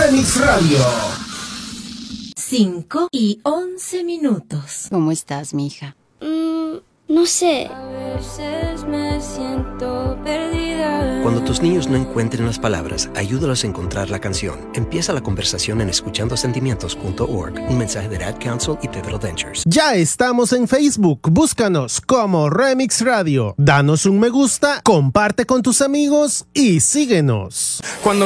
Remix Radio. 5:11. ¿Cómo estás, mija? No sé. A veces me siento perdida. Cuando tus niños no encuentren las palabras, ayúdalos a encontrar la canción. Empieza la conversación en escuchandosentimientos.org. Un mensaje de Ad Council y Pivotal Ventures. Ya estamos en Facebook. Búscanos como Remix Radio. Danos un me gusta, comparte con tus amigos y síguenos. Cuando